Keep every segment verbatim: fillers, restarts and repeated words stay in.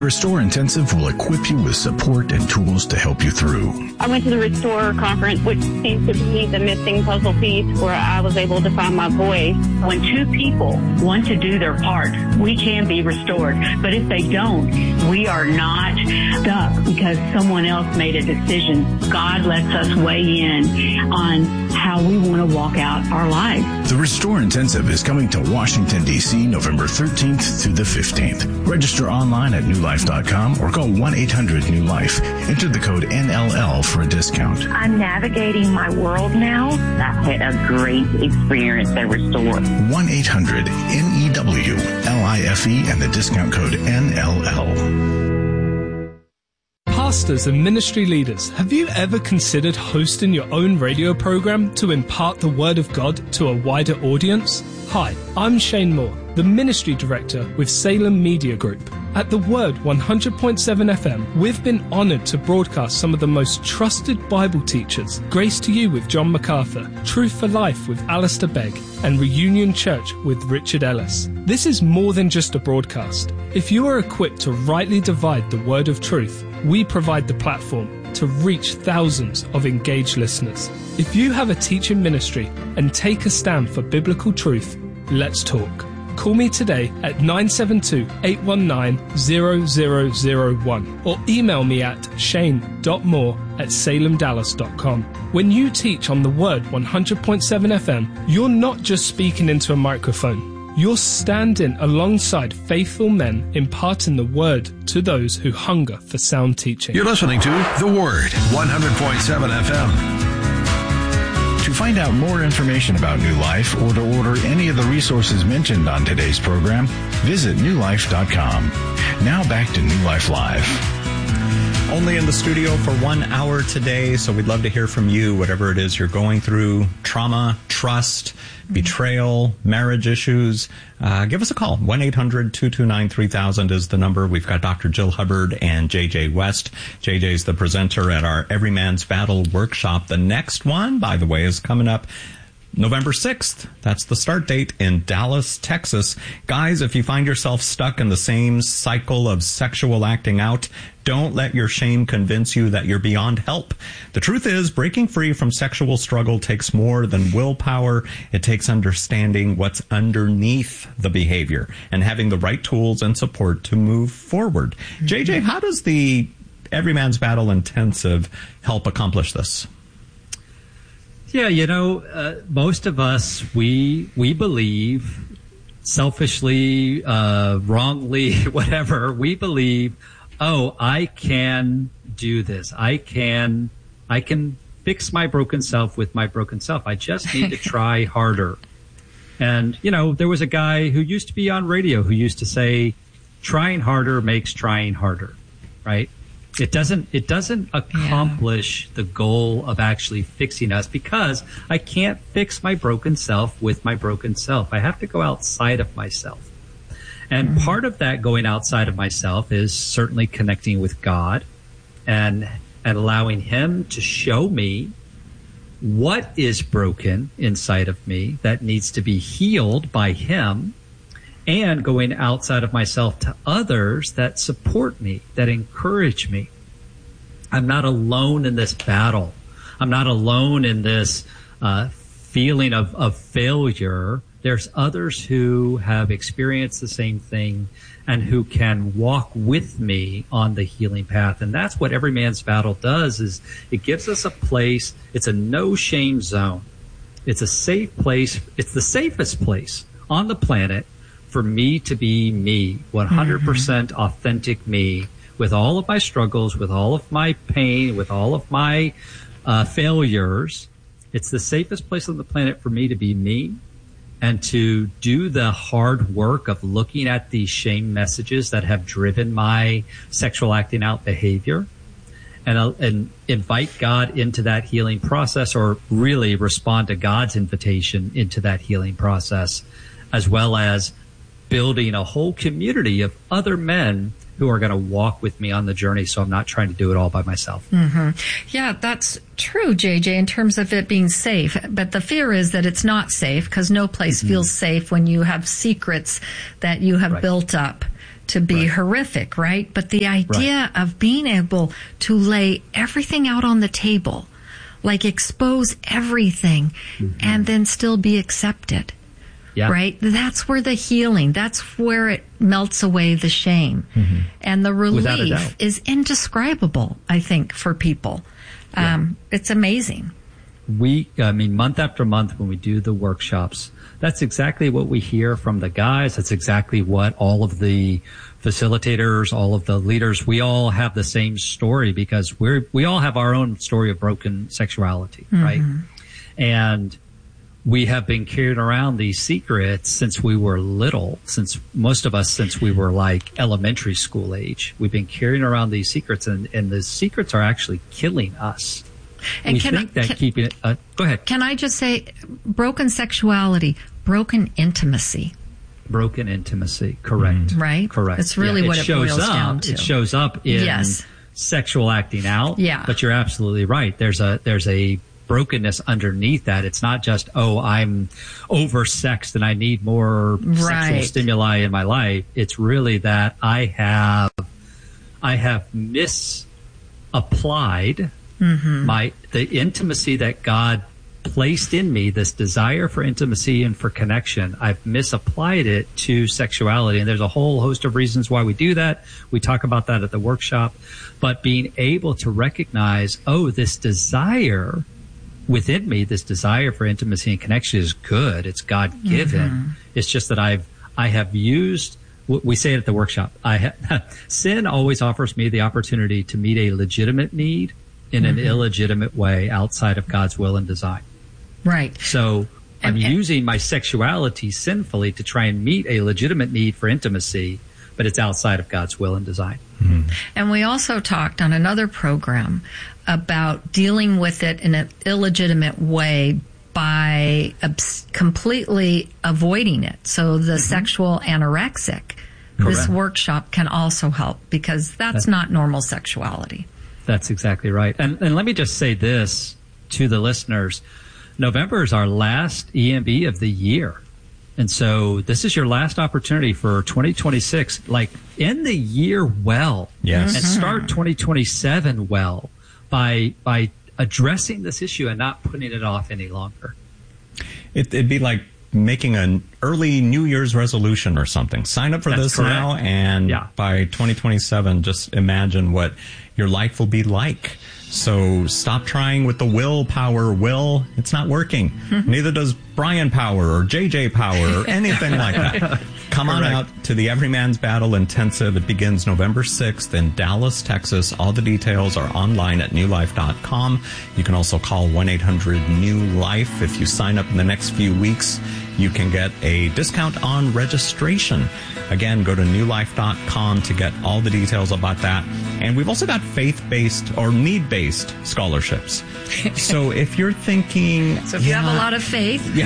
Restore Intensive will equip you with support and tools to help you through. I went to the Restore conference, which seems to be the missing puzzle piece where I was able to find my voice. When two people want to do their part, we can be restored. But if they don't, we are not stuck because someone else made a decision. God lets us weigh in on how we want to walk out our lives. The Restore Intensive is coming to Washington, D C November thirteenth through the fifteenth. Register online at new life dot com or call one eight hundred new life. Enter the code N L L for a discount. I'm navigating my world now. I've had a great experience at Restore. one eight hundred N E W L I F E and the discount code N L L. Pastors and ministry leaders, have you ever considered hosting your own radio program to impart the Word of God to a wider audience? Hi, I'm Shane Moore, the Ministry Director with Salem Media Group. At The Word one hundred point seven F M, we've been honoured to broadcast some of the most trusted Bible teachers, Grace to You with John MacArthur, Truth for Life with Alistair Begg, and Reunion Church with Richard Ellis. This is more than just a broadcast. If you are equipped to rightly divide the word of truth, we provide the platform to reach thousands of engaged listeners. If you have a teaching ministry and take a stand for biblical truth, let's talk. Call me today at nine seven two, eight one nine, zero zero zero one or email me at shane dot moore at salem dallas dot com. When you teach on the Word one hundred point seven F M, you're not just speaking into a microphone. You're standing alongside faithful men imparting the Word to those who hunger for sound teaching. You're listening to The Word one hundred point seven F M. To find out more information about New Life or to order any of the resources mentioned on today's program, visit new life dot com. Now back to New Life Live. Only in the studio for one hour today, so we'd love to hear from you, whatever it is you're going through, trauma, trust, betrayal, marriage issues. Uh, give us a call. one eight hundred, two two nine, three thousand is the number. We've got Doctor Jill Hubbard and J J West. J J's the presenter at our Every Man's Battle workshop. The next one, by the way, is coming up November sixth. That's the start date in Dallas, Texas. Guys, if you find yourself stuck in the same cycle of sexual acting out, don't let your shame convince you that you're beyond help. The truth is, breaking free from sexual struggle takes more than willpower. It takes understanding what's underneath the behavior and having the right tools and support to move forward. Mm-hmm. J J, how does the Every Man's Battle Intensive help accomplish this? Yeah, you know, uh, most of us, we we believe, selfishly, uh, wrongly, whatever, we believe, oh, I can do this. I can, I can fix my broken self with my broken self. I just need to try harder. And, you know, there was a guy who used to be on radio who used to say, trying harder makes trying harder, right? It doesn't, it doesn't accomplish yeah. the goal of actually fixing us because I can't fix my broken self with my broken self. I have to go outside of myself. And mm-hmm. part of that going outside of myself is certainly connecting with God and, and allowing Him to show me what is broken inside of me that needs to be healed by Him, and going outside of myself to others that support me, that encourage me. I'm not alone in this battle. I'm not alone in this uh, feeling of, of failure. There's others who have experienced the same thing and who can walk with me on the healing path. And that's what Every Man's Battle does, is it gives us a place. It's a no-shame zone. It's a safe place. It's the safest place on the planet for me to be me, one hundred percent mm-hmm. authentic me, with all of my struggles, with all of my pain, with all of my uh, failures. It's the safest place on the planet for me to be me and to do the hard work of looking at these shame messages that have driven my sexual acting out behavior and, uh, and invite God into that healing process, or really respond to God's invitation into that healing process, as well as building a whole community of other men who are going to walk with me on the journey, so I'm not trying to do it all by myself. Mm-hmm. Yeah, that's true, J J, in terms of it being safe. But the fear is that it's not safe, because no place mm-hmm. feels safe when you have secrets that you have right. built up to be right. horrific, right? But the idea right. of being able to lay everything out on the table, like expose everything, mm-hmm. and then still be accepted. Yeah. Right? That's where the healing, that's where it melts away the shame. Mm-hmm. And the relief is indescribable, I think, for people. Yeah. Um, it's amazing. We, I mean, month after month when we do the workshops, that's exactly what we hear from the guys. That's exactly what all of the facilitators, all of the leaders, we all have the same story because we're, we all have our own story of broken sexuality, mm-hmm. right? And we have been carrying around these secrets since we were little, since most of us, since we were like elementary school age. We've been carrying around these secrets, and, and the secrets are actually killing us. And we can think I, that can, keeping it, uh, go ahead. Can I just say broken sexuality, broken intimacy? Broken intimacy, correct. Mm-hmm. Right? Correct. That's really yeah, what it, it shows boils up, down to. It shows up in yes. sexual acting out. Yeah. But you're absolutely right. There's a, there's a, brokenness underneath that. It's not just, oh, I'm oversexed and I need more right. sexual stimuli in my life. It's really that I have, I have misapplied mm-hmm. my, the intimacy that God placed in me, this desire for intimacy and for connection. I've misapplied it to sexuality. And there's a whole host of reasons why we do that. We talk about that at the workshop, but being able to recognize, oh, this desire within me, this desire for intimacy and connection is good. It's God given. Mm-hmm. It's just that I've, I have used, we say it at the workshop. I have, sin always offers me the opportunity to meet a legitimate need in mm-hmm. an illegitimate way outside of God's will and design. Right. So I'm and, and, using my sexuality sinfully to try and meet a legitimate need for intimacy, but it's outside of God's will and design. Mm-hmm. And we also talked on another program about dealing with it in an illegitimate way by abs- completely avoiding it. So the mm-hmm. sexual anorexic, Correct. This workshop can also help because that's that, not normal sexuality. That's exactly right. And, and let me just say this to the listeners. November is our last E M B of the year. And so this is your last opportunity for twenty twenty-six. Like, end the year well. Yes. And start twenty twenty-seven well by by addressing this issue and not putting it off any longer. It, it'd be like making an early New Year's resolution or something. Sign up for That's this correct. now, and yeah. by twenty twenty-seven, just imagine what your life will be like. So stop trying with the willpower will. It's not working. Mm-hmm. Neither does Brian Power or J J Power or anything like that. Come on Correct. out to the Everyman's Battle Intensive. It begins November sixth in Dallas, Texas. All the details are online at new life dot com. You can also call one eight hundred new life. If you sign up in the next few weeks, you can get a discount on registration. Again, go to new life dot com to get all the details about that. And we've also got faith-based or need-based scholarships. So if you're thinking... So if yeah, you have a lot of faith... Yeah.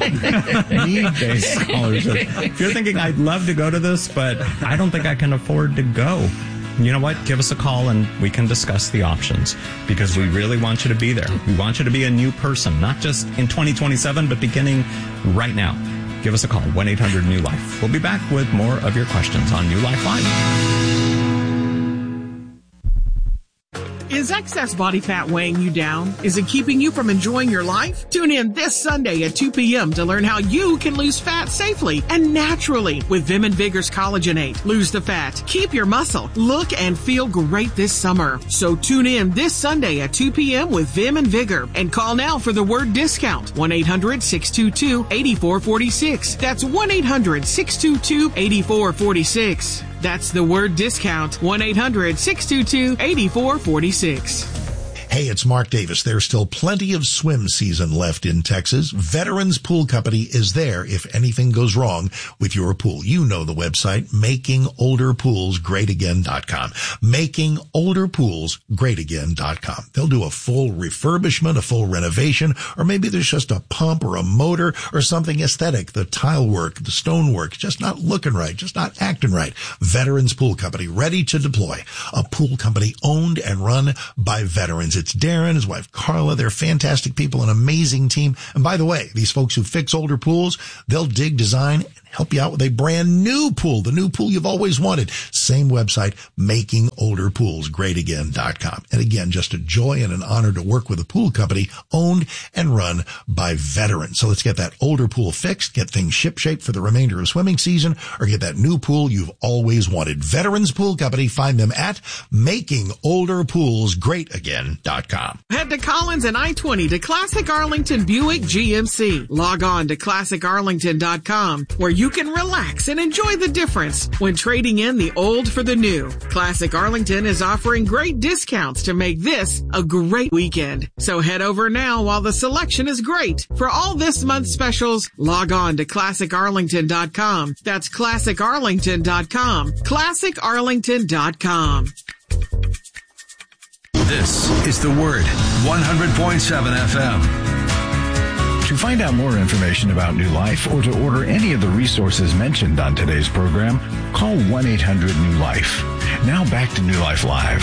Need-based scholarships. If you're thinking, I'd love to go to this, but I don't think I can afford to go. You know what? Give us a call and we can discuss the options, because we really want you to be there. We want you to be a new person, not just in twenty twenty-seven, but beginning right now. Give us a call, one eight hundred new life. We'll be back with more of your questions on New Life Live. Is excess body fat weighing you down? Is it keeping you from enjoying your life? Tune in this Sunday at two p.m. to learn how you can lose fat safely and naturally with Vim and Vigor's Collagenate. Lose the fat, keep your muscle, look and feel great this summer. So tune in this Sunday at two p.m. with Vim and Vigor and call now for the word discount. one eight hundred six two two eight four four six. That's one eight hundred six two two eight four four six. That's the word discount. one eight hundred six two two eight four four six. Hey, it's Mark Davis. There's still plenty of swim season left in Texas. Veterans Pool Company is there if anything goes wrong with your pool. You know the website, making older pools great again dot com. making older pools great again dot com. They'll do a full refurbishment, a full renovation, or maybe there's just a pump or a motor or something aesthetic. The tile work, the stone work, just not looking right, just not acting right. Veterans Pool Company, ready to deploy. A pool company owned and run by veterans. It's Darren, his wife Carla. They're fantastic people, an amazing team. And by the way, these folks who fix older pools, they'll dig, design, and help you out with a brand new pool, the new pool you've always wanted. Same website, making older pools great again dot com. And again, just a joy and an honor to work with a pool company owned and run by veterans. So let's get that older pool fixed, get things shipshape for the remainder of swimming season, or get that new pool you've always wanted. Veterans Pool Company. Find them at making older pools great again dot com. Head to Collins and I twenty to Classic Arlington Buick G M C. Log on to classic arlington dot com where you can relax and enjoy the difference when trading in the old for the new. Classic Arlington is offering great discounts to make this a great weekend. So head over now while the selection is great. For all this month's specials, log on to classic arlington dot com. That's classic arlington dot com. classic arlington dot com. This is The Word, one hundred point seven F M. To find out more information about New Life or to order any of the resources mentioned on today's program, call one eight hundred new life. Now back to New Life Live.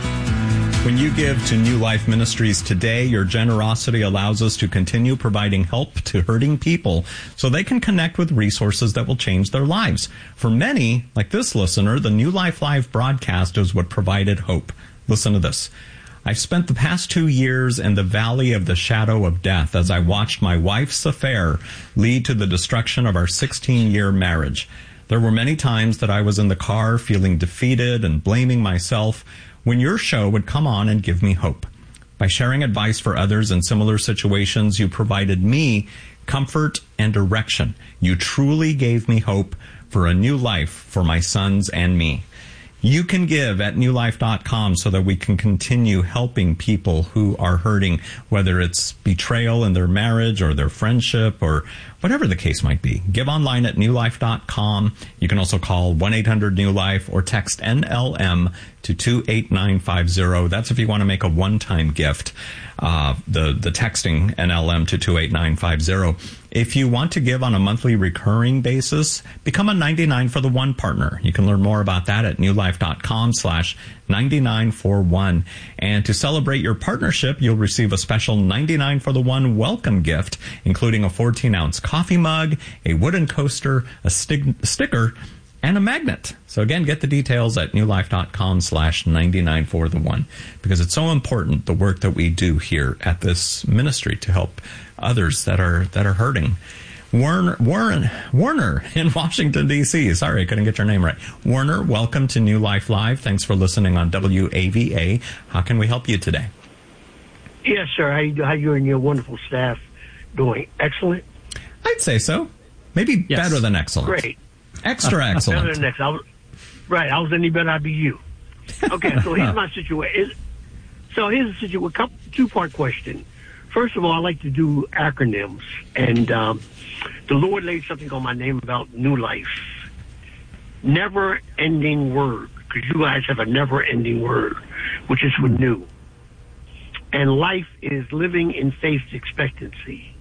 When you give to New Life Ministries today, your generosity allows us to continue providing help to hurting people so they can connect with resources that will change their lives. For many, like this listener, the New Life Live broadcast is what provided hope. Listen to this. I've spent the past two years in the valley of the shadow of death as I watched my wife's affair lead to the destruction of our sixteen-year marriage. There were many times that I was in the car feeling defeated and blaming myself when your show would come on and give me hope. By sharing advice for others in similar situations, you provided me comfort and direction. You truly gave me hope for a new life for my sons and me. You can give at new life dot com so that we can continue helping people who are hurting, whether it's betrayal in their marriage or their friendship or whatever the case might be. Give online at new life dot com. You can also call one eight hundred new life or text N L M to two eight nine five zero. That's if you want to make a one-time gift. Uh, the, the texting N L M to two eight nine five zero. If you want to give on a monthly recurring basis, become a ninety-nine for the one partner. You can learn more about that at new life dot com slash ninety-nine for one. And to celebrate your partnership, you'll receive a special ninety-nine for the one welcome gift, including a fourteen ounce coffee mug, a wooden coaster, a stig- sticker, and a magnet. So again, get the details at new life dot com slash ninety-nine for the one, because it's so important, the work that we do here at this ministry to help others that are that are hurting. Warner, Warren, Warner in Washington, D C Sorry, I couldn't get your name right. Warner, welcome to New Life Live. Thanks for listening on W A V A. How can we help you today? Yes, sir. How you, how you and your wonderful staff doing? Excellent? I'd say so. Maybe yes. Better than excellent. Great. Extra excellent. Better than excellent. I was, right. I was any better, I'd be you. Okay, so here's my situation. So here's the situation. Two-part question. First of all, I like to do acronyms, and um, the Lord laid something on my name about New Life. Never-ending word, because you guys have a never-ending word, which is for new. And life is living in faith expectancy.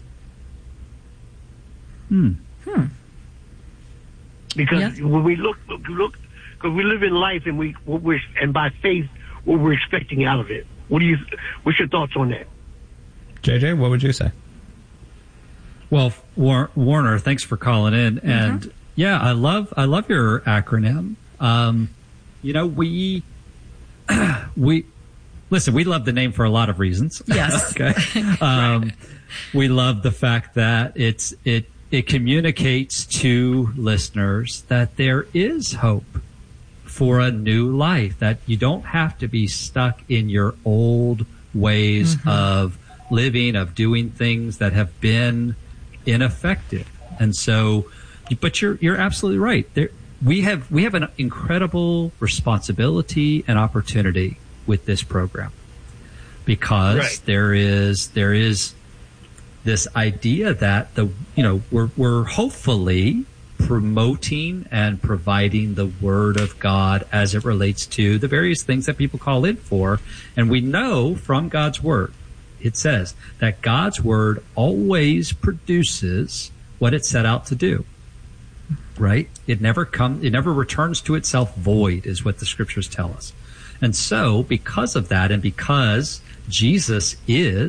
Hmm. Hmm. Because yes. when we look, look, because we live in life, and we, what we're, and by faith, what we're expecting out of it. What do you? What's your thoughts on that? J J, what would you say? Well, War- Warner, thanks for calling in. Mm-hmm. And yeah, I love I love your acronym. Um, you know, we we listen. We love the name for a lot of reasons. Yes. Okay. Um, right. We love the fact that it's it it communicates to listeners that there is hope for a new life. That you don't have to be stuck in your old ways mm-hmm. of living, of doing things that have been ineffective. And so, but you're you're absolutely right. There, we have we have an incredible responsibility and opportunity with this program, because right. there is there is this idea that the you know we're we're hopefully promoting and providing the Word of God as it relates to the various things that people call in for, and we know from God's Word. It says that God's Word always produces what it set out to do, right? It never comes, it never returns to itself void, is what the Scriptures tell us. And so, because of that, and because Jesus is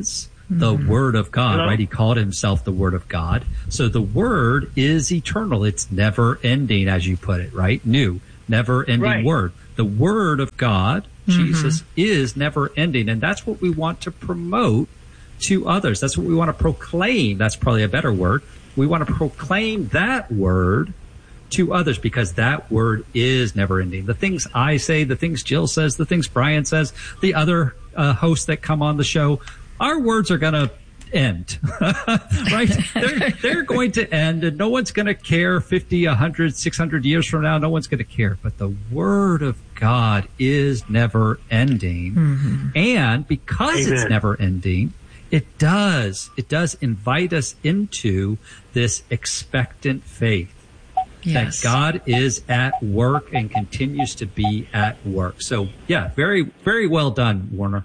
the mm-hmm. Word of God, Hello? right? He called himself the Word of God. So the Word is eternal. It's never ending, as you put it, right? New, never ending Right. Word. The Word of God, Mm-hmm. Jesus, is never ending. And that's what we want to promote to others. That's what we want to proclaim. That's probably a better word. We want to proclaim that Word to others because that Word is never ending. The things I say, the things Jill says, the things Brian says, the other uh, hosts that come on the show, our words are going to end, right? They're, they're going to end and no one's going to care fifty, one hundred, six hundred years from now. No one's going to care. But the Word of God is never ending. Mm-hmm. And because Amen. It's never ending, it does, it does invite us into this expectant faith. Yes. That God is at work and continues to be at work. So, yeah, very, very well done, Warner.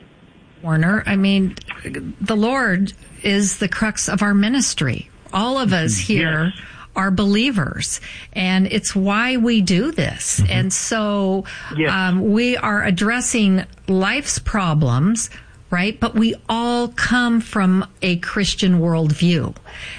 Warner, I mean, the Lord is the crux of our ministry. All of us here Yes. are believers, and it's why we do this. Mm-hmm. And so Yes. um, we are addressing life's problems, right? But we all come from a Christian worldview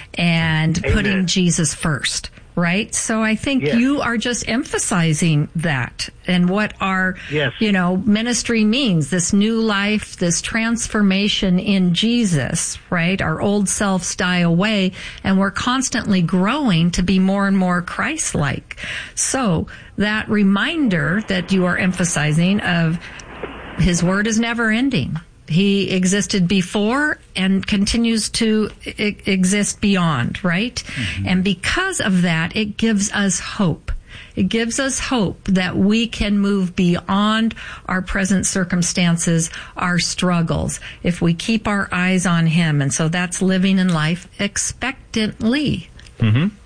and Amen. putting Jesus first. Right? So I think Yes. you are just emphasizing that and what our, Yes. you know, ministry means, this new life, this transformation in Jesus, right? Our old selves die away and we're constantly growing to be more and more Christ-like. So that reminder that you are emphasizing of His Word is never ending. He existed before and continues to I- exist beyond, right? Mm-hmm. And because of that, it gives us hope. It gives us hope that we can move beyond our present circumstances, our struggles, if we keep our eyes on Him. And so that's living in life expectantly. Mm-hmm.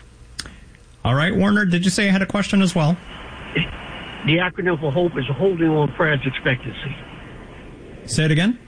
All right, Warner, did you say you had a question as well? The acronym for HOPE is Holding On Prayers Expectancy. Say it again.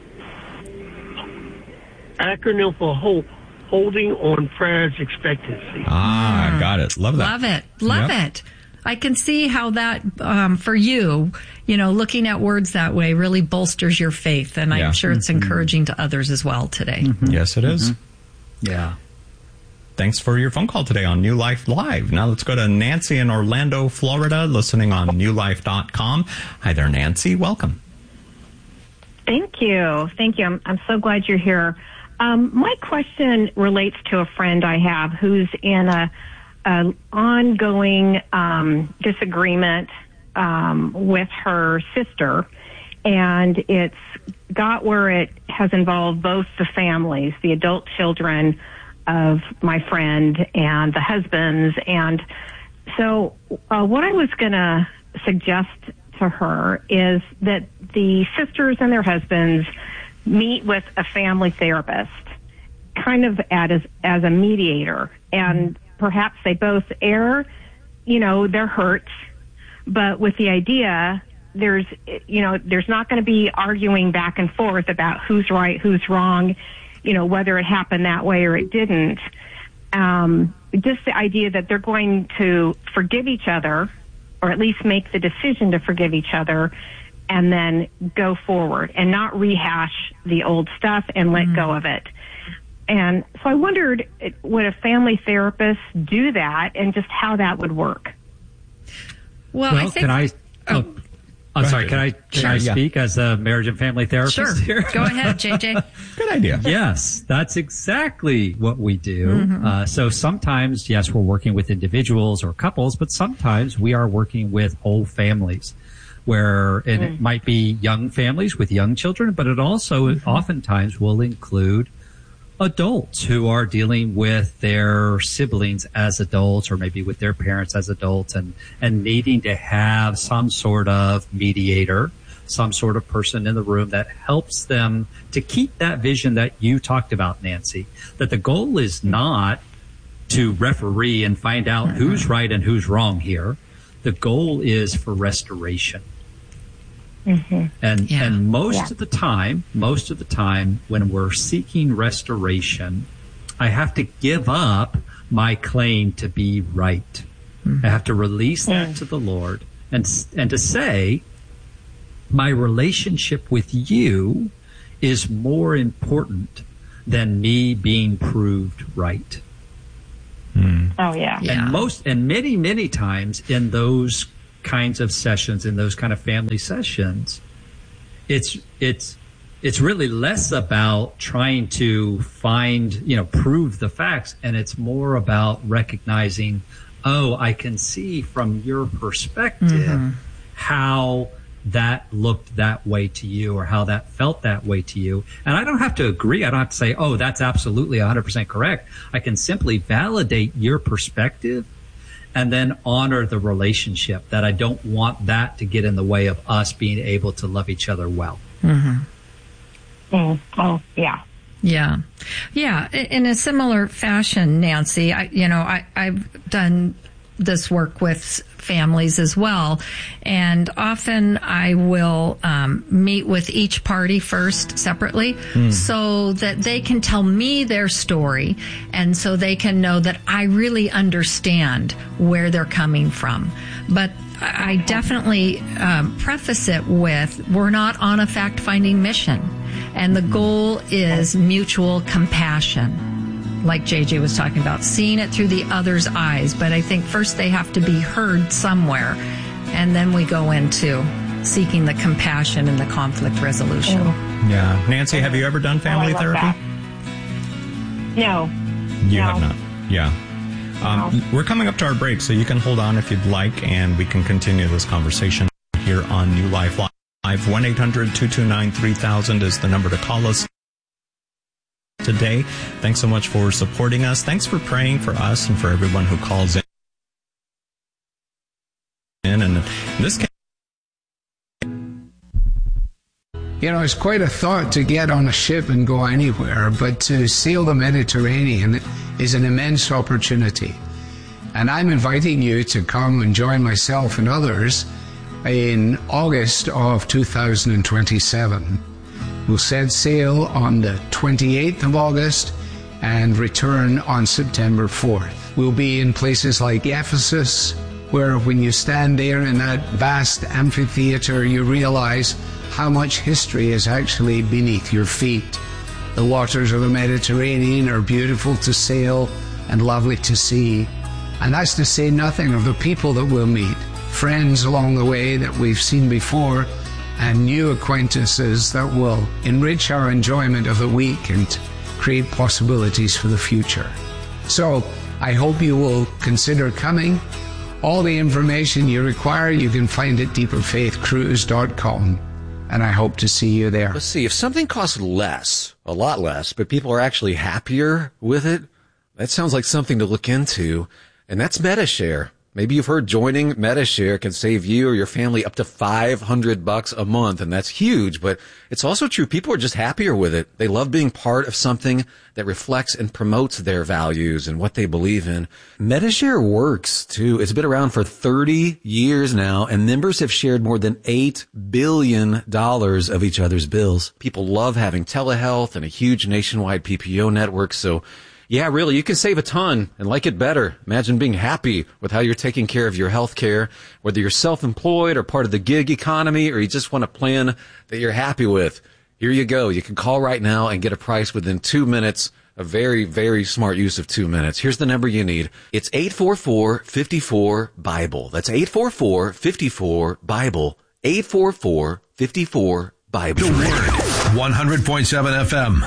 Acronym for HOPE, Holding On Prayers Expectancy. Ah, got it. Love that. Love it. Love Yep. it. I can see how that, um, for you, you know, looking at words that way really bolsters your faith. And Yeah. I'm sure it's Mm-hmm. encouraging to others as well today. Mm-hmm. Yes, it is. Mm-hmm. Yeah. Thanks for your phone call today on New Life Live. Now let's go to Nancy in Orlando, Florida, listening on new life dot com. Hi there, Nancy. Welcome. Thank you. Thank you. I'm, I'm so glad you're here. Um, my question relates to a friend I have who's in a, a ongoing um, disagreement um, with her sister, and it's got where it has involved both the families, the adult children of my friend and the husbands. And so uh, what I was going to suggest to her is that the sisters and their husbands meet with a family therapist, kind of as, as a mediator, and perhaps they both air, you know, their hurts, but with the idea there's, you know, there's not going to be arguing back and forth about who's right, who's wrong, you know, whether it happened that way or it didn't. Um, just the idea that they're going to forgive each other, or at least make the decision to forgive each other, and then go forward and not rehash the old stuff and let mm. go of it. And so I wondered, would a family therapist do that, and just how that would work? Well, well I think, can I? Oh, oh I'm sorry. Can I? Can sure, I yeah. speak as a marriage and family therapist? Sure. Here? Go ahead, J J. Good idea. Yes, that's exactly what we do. Mm-hmm. Uh, so sometimes, yes, we're working with individuals or couples, but sometimes we are working with whole families, where and Mm. it might be young families with young children, but it also Mm-hmm. oftentimes will include adults who are dealing with their siblings as adults, or maybe with their parents as adults, and, and needing to have some sort of mediator, some sort of person in the room that helps them to keep that vision that you talked about, Nancy, that the goal is not to referee and find out who's right and who's wrong here. The goal is for restoration. Mm-hmm. And yeah. and most yeah. of the time, most of the time when we're seeking restoration, I have to give up my claim to be right. Mm-hmm. I have to release that mm. to the Lord and and to say, my relationship with you is more important than me being proved right. Mm. Oh, yeah. Yeah. And most, and many, many times in those kinds of sessions, in those kind of family sessions, it's, it's, it's really less about trying to find, you know, prove the facts. And it's more about recognizing, oh, I can see from your perspective Mm-hmm. how that looked that way to you or how that felt that way to you. And I don't have to agree. I don't have to say, oh, that's absolutely one hundred percent correct. I can simply validate your perspective and then honor the relationship, that I don't want that to get in the way of us being able to love each other well. Mm-hmm. Mm. Oh, yeah. Yeah. Yeah. In a similar fashion, Nancy, I, you know, I, I've done this work with families as well. And often I will um, meet with each party first separately mm. so that they can tell me their story and so they can know that I really understand where they're coming from. But I definitely um, preface it with, we're not on a fact-finding mission. And the goal is mutual compassion. Like J J was talking about, seeing it through the other's eyes. But I think first they have to be heard somewhere. And then we go into seeking the compassion and the conflict resolution. Yeah. Nancy, have you ever done family oh, therapy? That. No. You no. have not. Yeah. Um, no. We're coming up to our break, so you can hold on if you'd like, and we can continue this conversation here on New Life Live. one eight hundred two two nine three thousand is the number to call us today. Thanks so much for supporting us. Thanks for praying for us and for everyone who calls in. And in this case, you know, it's quite a thought to get on a ship and go anywhere, but to sail the Mediterranean is an immense opportunity. And I'm inviting you to come and join myself and others in August of two thousand twenty-seven. We'll set sail on the twenty-eighth of August and return on September fourth. We'll be in places like Ephesus, where when you stand there in that vast amphitheater, you realize how much history is actually beneath your feet. The waters of the Mediterranean are beautiful to sail and lovely to see. And that's to say nothing of the people that we'll meet, friends along the way that we've seen before, and new acquaintances that will enrich our enjoyment of the week and create possibilities for the future. So I hope you will consider coming. All the information you require you can find at deeper faith cruise dot com, and I hope to see you there. Let's see, if something costs less, a lot less, but people are actually happier with it, that sounds like something to look into, and that's MediShare. Maybe you've heard joining MediShare can save you or your family up to five hundred bucks a month, and that's huge, but it's also true. People are just happier with it. They love being part of something that reflects and promotes their values and what they believe in. MediShare works, too. It's been around for thirty years now, and members have shared more than eight billion dollars of each other's bills. People love having telehealth and a huge nationwide P P O network, so yeah, really, you can save a ton and like it better. Imagine being happy with how you're taking care of your health care, whether you're self-employed or part of the gig economy, or you just want a plan that you're happy with. Here you go. You can call right now and get a price within two minutes. A very, very smart use of two minutes. Here's the number you need. It's eight four four, five four, BIBLE. That's eight four four, five four, BIBLE. eight four four, five four, BIBLE. The Word. one hundred point seven F M.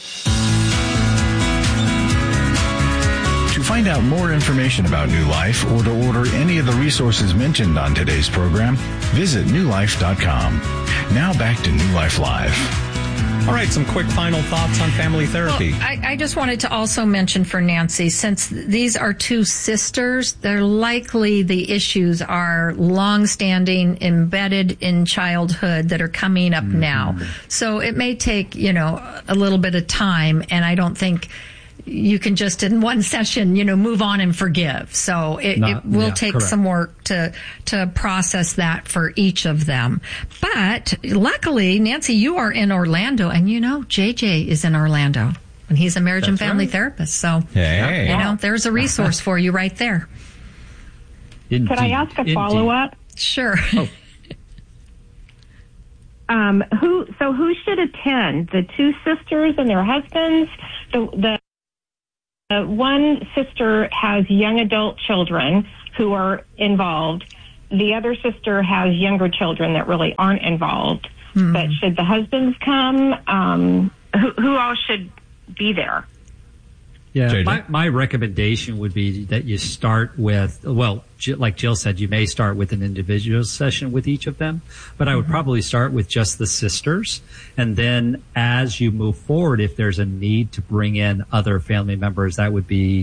To find out more information about New Life or to order any of the resources mentioned on today's program, visit new life dot com. Now back to New Life Live. All right, some quick final thoughts on family therapy. Well, I, I just wanted to also mention for Nancy, since these are two sisters, they're likely the issues are long-standing, embedded in childhood that are coming up mm-hmm. now. So it may take, you know, a little bit of time, and I don't think you can just in one session, you know, move on and forgive. So it, Not, it will yeah, take correct. some work to to process that for each of them. But luckily, Nancy, you are in Orlando, and you know, J J is in Orlando, and he's a marriage That's and family right. therapist. So, hey. you know, there's a resource for you right there. Indeed. Could I ask a follow up? Sure. Oh. Um, who? So who should attend? The two sisters and their husbands. The the uh, one sister has young adult children who are involved. The other sister has younger children that really aren't involved. Mm-hmm. But should the husbands come? Um, who, who all should be there? Yeah, my, my recommendation would be that you start with, well, like Jill said, you may start with an individual session with each of them, but I would mm-hmm. probably start with just the sisters. And then as you move forward, if there's a need to bring in other family members, that would be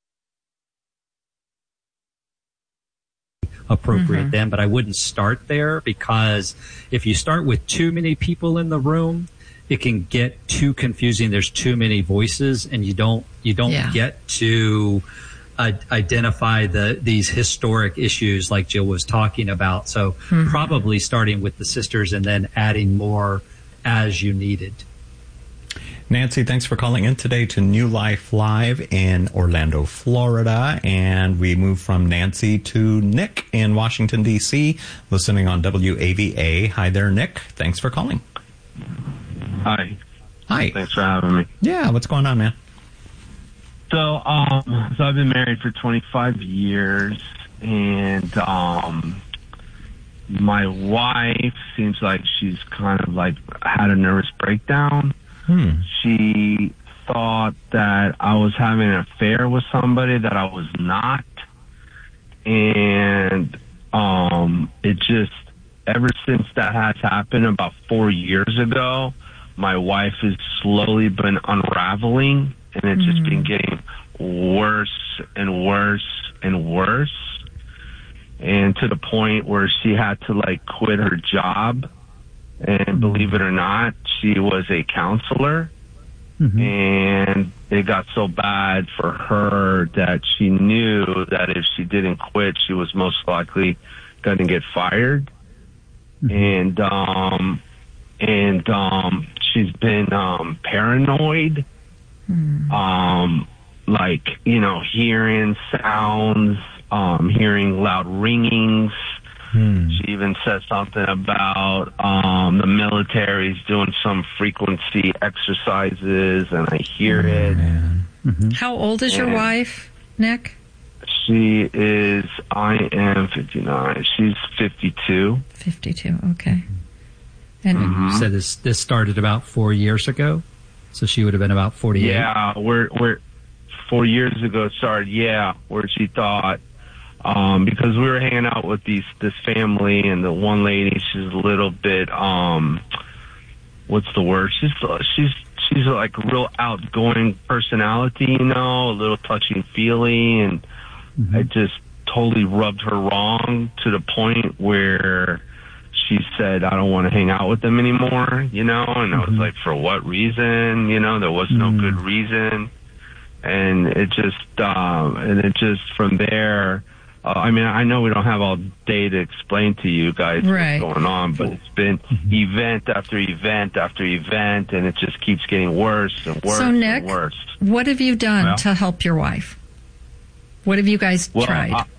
appropriate mm-hmm. then. But I wouldn't start there, because if you start with too many people in the room, it can get too confusing. There's too many voices, and you don't you don't yeah. get to uh, identify the these historic issues like Jill was talking about. So mm-hmm. probably starting with the sisters and then adding more as you needed. Nancy, thanks for calling in today to New Life Live in Orlando, Florida. And we move from Nancy to Nick in Washington, D C, listening on W A V A. Hi there, Nick. Thanks for calling. Hi. Hi. Thanks for having me. Yeah, what's going on, man? So, um, so I've been married for twenty-five years, and um, my wife seems like she's kind of like had a nervous breakdown. Hmm. She thought that I was having an affair with somebody that I was not, and um, it just, ever since that has happened about four years ago, my wife has slowly been unraveling, and it's mm-hmm. just been getting worse and worse and worse, and to the point where she had to like quit her job. And believe it or not, she was a counselor, mm-hmm. and it got so bad for her that she knew that if she didn't quit, she was most likely going to get fired. Mm-hmm. And um, and um, she's been um, paranoid, mm-hmm. um, like, you know, hearing sounds, um, hearing loud ringings. Hmm. She even said something about um, the military's doing some frequency exercises, and I hear oh, it. Mm-hmm. How old is and your wife, Nick? She is, I am fifty-nine. She's fifty-two. fifty-two, okay. And mm-hmm. you said this this started about four years ago, so she would have been about forty-eight. Yeah, we're we're four years ago it started. Yeah, where she thought. Um, because we were hanging out with these, this family, and the one lady, she's a little bit, um, what's the word? She's, she's, she's like a real outgoing personality, you know, a little touchy-feely, and mm-hmm. I just totally rubbed her wrong to the point where she said, I don't want to hang out with them anymore, you know, and mm-hmm. I was like, for what reason? You know, there was mm-hmm. no good reason. And it just, um, and it just, from there, Uh, I mean, I know we don't have all day to explain to you guys right. what's going on, but it's been mm-hmm. event after event after event, and it just keeps getting worse and worse so, Nick, and worse. What have you done well, to help your wife? What have you guys well, tried? I,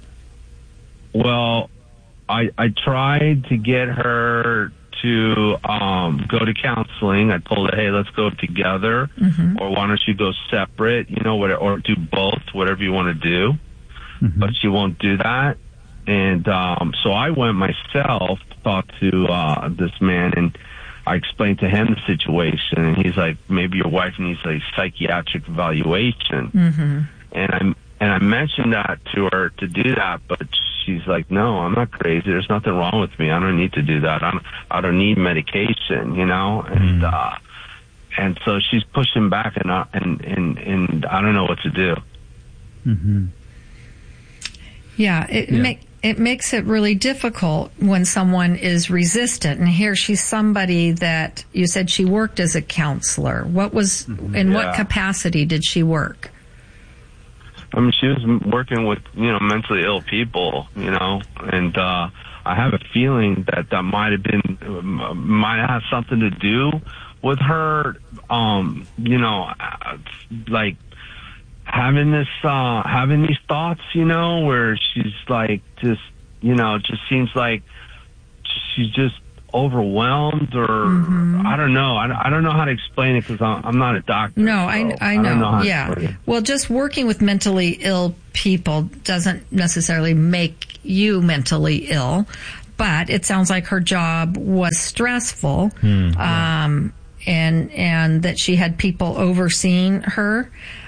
well, I, I tried to get her to um, go to counseling. I told her, hey, let's go together, mm-hmm. or why don't you go separate, you know, or do both, whatever you want to do. Mm-hmm. But she won't do that. And um, so I went myself to talk to uh, this man, and I explained to him the situation. And he's like, maybe your wife needs a psychiatric evaluation. Mm-hmm. And, I, and I mentioned that to her to do that, but she's like, no, I'm not crazy. There's nothing wrong with me. I don't need to do that. I'm, I don't need medication, you know? And mm-hmm. uh, and so she's pushing back, and, uh, and, and, and I don't know what to do. Mm-hmm. Yeah, it yeah. make it makes it really difficult when someone is resistant. And here she's somebody that you said she worked as a counselor. What was mm-hmm. in yeah. what capacity did she work? I mean, she was working with, you know, mentally ill people, you know, and uh, I have a feeling that that might have been might have something to do with her, um, you know, like. having this, uh, having these thoughts, you know, where she's like, just, you know, it just seems like she's just overwhelmed or mm-hmm. I don't know. I, I don't know how to explain it because I'm not a doctor. No, so I, I know. I don't know how yeah. to explain it. Well, just working with mentally ill people doesn't necessarily make you mentally ill, but it sounds like her job was stressful, hmm. um, and and that she had people overseeing her.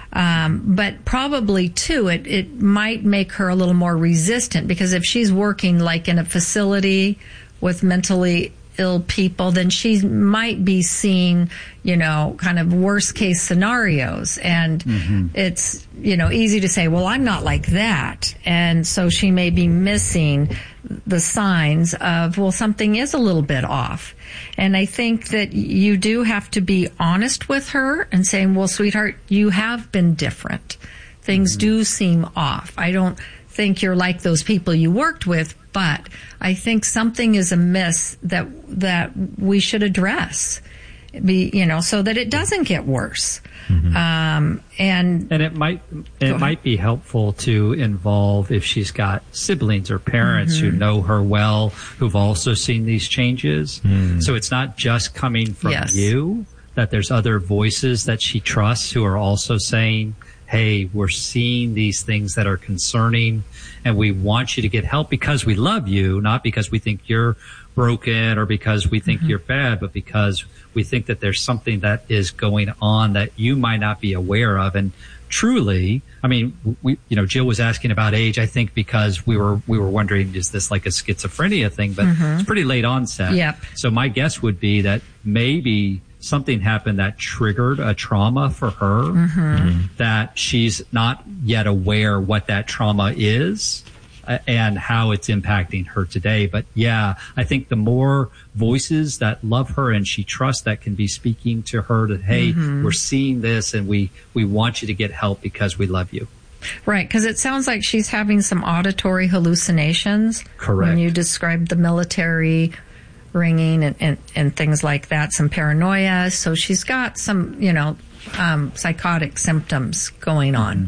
Um, but probably too, it, it might make her a little more resistant, because if she's working like in a facility with mentally ill people, then she might be seeing, you know, kind of worst case scenarios. And mm-hmm. it's, you know, easy to say, well, I'm not like that. And so she may be missing the signs of, well, something is a little bit off. And I think that you do have to be honest with her and saying, well, sweetheart, you have been different. Things mm-hmm. do seem off. I don't think you're like those people you worked with, but I think something is amiss that that we should address, be you know, so that it doesn't get worse. Mm-hmm. Um, and and it might it might be helpful to involve, if she's got siblings or parents mm-hmm. who know her well, who've also seen these changes. Mm. So it's not just coming from yes. you, that there's other voices that she trusts who are also saying, hey, we're seeing these things that are concerning, and we want you to get help because we love you, not because we think you're broken or because we think mm-hmm. you're bad, but because we think that there's something that is going on that you might not be aware of. And truly, I mean, we, you know, Jill was asking about age, I think because we were, we were wondering, is this like a schizophrenia thing? But mm-hmm. it's pretty late onset. Yep. So my guess would be that maybe something happened that triggered a trauma for her, mm-hmm. that she's not yet aware what that trauma is uh, and how it's impacting her today. But yeah, I think the more voices that love her and she trusts that can be speaking to her that, hey, mm-hmm. we're seeing this and we, we want you to get help because we love you. Right, because it sounds like she's having some auditory hallucinations. Correct. When you described the military ringing and, and, and things like that, some paranoia. So she's got some, you know, um, psychotic symptoms going on.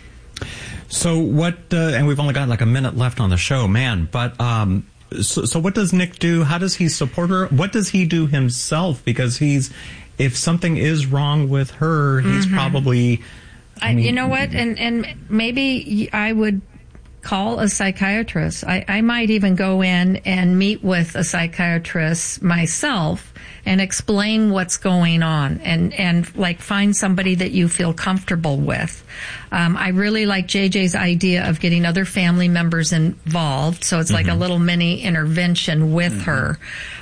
So what, uh, and we've only got like a minute left on the show, man, but, um, so, so what does Nick do? How does he support her? What does he do himself? Because he's, if something is wrong with her, he's mm-hmm. probably, I mean, I, you know what? And, and maybe I would call a psychiatrist. I, I might even go in and meet with a psychiatrist myself and explain what's going on and, and like find somebody that you feel comfortable with. Um, I really like J J's idea of getting other family members involved. So it's mm-hmm. like a little mini intervention with mm-hmm. her.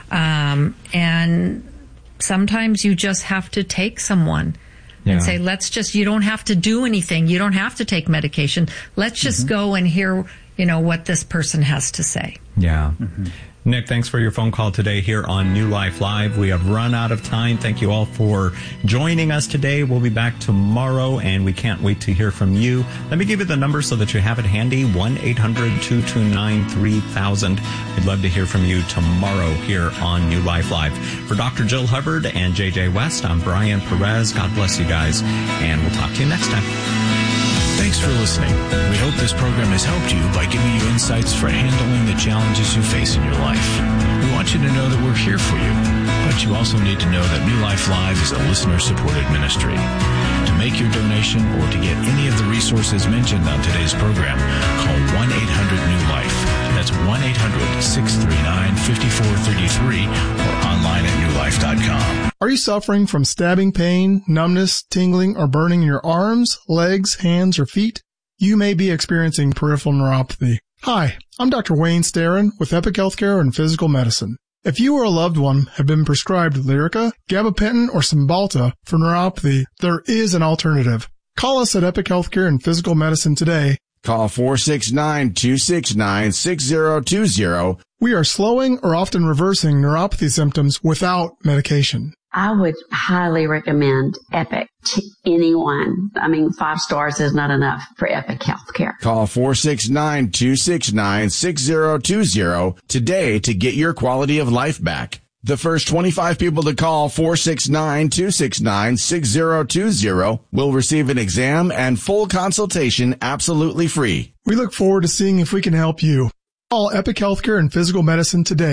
Um, and sometimes you just have to take someone Yeah. and say, let's just, you don't have to do anything. You don't have to take medication. Let's just mm-hmm. go and hear, you know, what this person has to say. Yeah. Mm-hmm. Nick, thanks for your phone call today here on New Life Live. We have run out of time. Thank you all for joining us today. We'll be back tomorrow, and we can't wait to hear from you. Let me give you the number so that you have it handy, one eight hundred two two nine three thousand. We'd love to hear from you tomorrow here on New Life Live. For Doctor Jill Hubbard and J J West, I'm Brian Perez. God bless you guys, and we'll talk to you next time. Thanks for listening. We hope this program has helped you by giving you insights for handling the challenges you face in your life. We want you to know that we're here for you, but you also need to know that New Life Live is a listener-supported ministry. To make your donation or to get any of the resources mentioned on today's program, call one eight hundred new life. That's one eight hundred six three nine five four three three or online at new life dot com. Are you suffering from stabbing pain, numbness, tingling, or burning in your arms, legs, hands, or feet? You may be experiencing peripheral neuropathy. Hi, I'm Doctor Wayne Starron with Epic Healthcare and Physical Medicine. If you or a loved one have been prescribed Lyrica, gabapentin, or Cymbalta for neuropathy, there is an alternative. Call us at Epic Healthcare and Physical Medicine today. Call four six nine, two six nine, six zero two zero. We are slowing or often reversing neuropathy symptoms without medication. I would highly recommend Epic to anyone. I mean, five stars is not enough for Epic Healthcare. Call four six nine, two six nine, six zero two zero today to get your quality of life back. The first twenty-five people to call four six nine, two six nine, six zero two zero will receive an exam and full consultation absolutely free. We look forward to seeing if we can help you. Call Epic Healthcare and Physical Medicine today.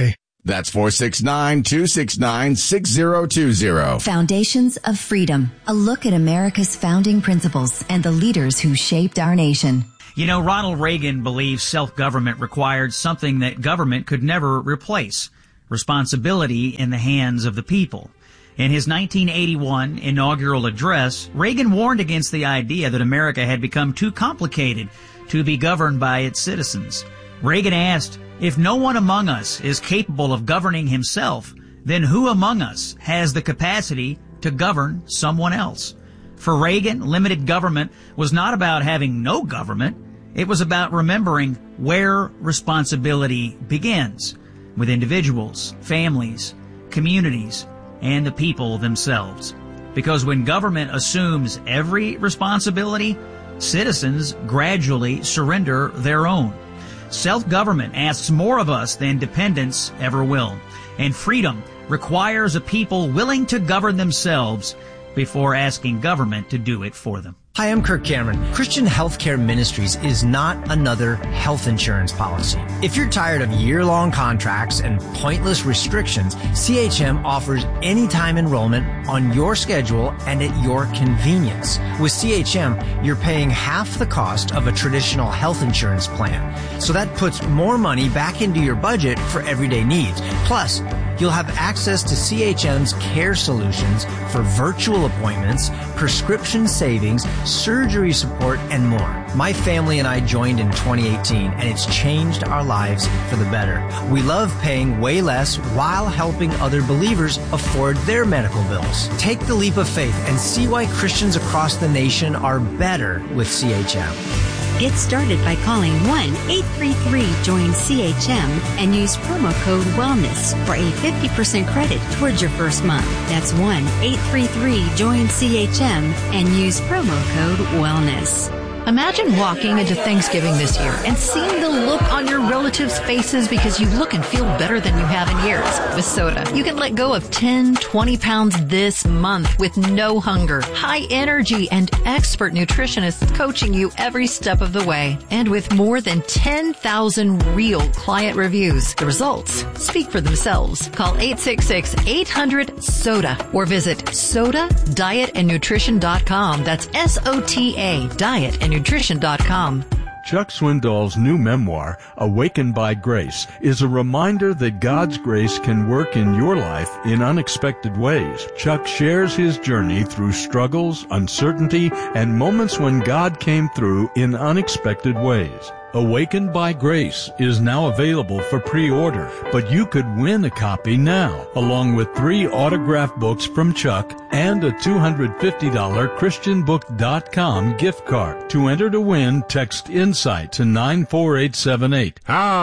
That's four six nine, two six nine, six zero two zero. Foundations of Freedom, a look at America's founding principles and the leaders who shaped our nation. You know, Ronald Reagan believed self-government required something that government could never replace: responsibility in the hands of the people. In his nineteen eighty-one inaugural address, Reagan warned against the idea that America had become too complicated to be governed by its citizens. Reagan asked, if no one among us is capable of governing himself, then who among us has the capacity to govern someone else? For Reagan, limited government was not about having no government. It was about remembering where responsibility begins, with individuals, families, communities, and the people themselves. Because when government assumes every responsibility, citizens gradually surrender their own. Self-government asks more of us than dependence ever will. And freedom requires a people willing to govern themselves before asking government to do it for them. Hi, I'm Kirk Cameron. Christian Healthcare Ministries is not another health insurance policy. If you're tired of year-long contracts and pointless restrictions, C H M offers anytime enrollment on your schedule and at your convenience. With C H M, you're paying half the cost of a traditional health insurance plan. So that puts more money back into your budget for everyday needs. Plus, you'll have access to C H M's care solutions for virtual appointments, prescription savings, surgery support, and more. My family and I joined in twenty eighteen, and it's changed our lives for the better. We love paying way less while helping other believers afford their medical bills. Take the leap of faith and see why Christians across the nation are better with C H M. Get started by calling one eight three three join C H M and use promo code WELLNESS for a fifty percent credit towards your first month. That's one eight three three join C H M and use promo code WELLNESS. Imagine walking into Thanksgiving this year and seeing the look on your relatives' faces because you look and feel better than you have in years. With Soda, you can let go of ten, twenty pounds this month with no hunger, high energy, and expert nutritionists coaching you every step of the way. And with more than ten thousand real client reviews, the results speak for themselves. Call eight six six, eight hundred, SODA or visit soda diet and nutrition dot com. That's S O T A, diet and nutrition dot com. Chuck Swindoll's new memoir, Awakened by Grace, is a reminder that God's grace can work in your life in unexpected ways. Chuck shares his journey through struggles, uncertainty, and moments when God came through in unexpected ways. Awakened by Grace is now available for pre-order, but you could win a copy now, along with three autographed books from Chuck and a two hundred fifty dollars Christian book dot com gift card. To enter to win, text INSIGHT to nine four eight seven eight.